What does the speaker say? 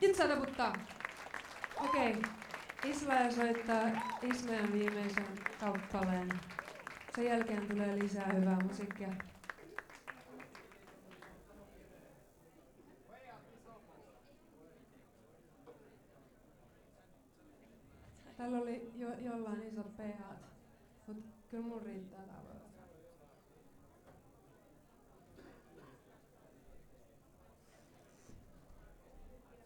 Pizza taputtaa. Okei. Ismael soittaa Ismaelin viimeisen kappaleen. Sen jälkeen tulee lisää hyvää musiikkia. Täällä oli jollain isot pH, mutta kyllä mun riittää tavoilla.